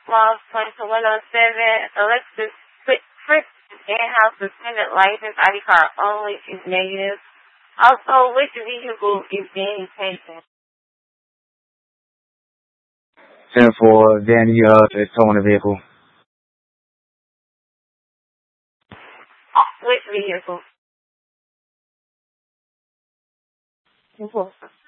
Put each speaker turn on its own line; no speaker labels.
Laws 2107, Alexis Fritz, in-house suspended license, ID card only is negative. Also, which vehicle is being taken?
10-4, Danny is towing the vehicle.
Which vehicle? 10-4.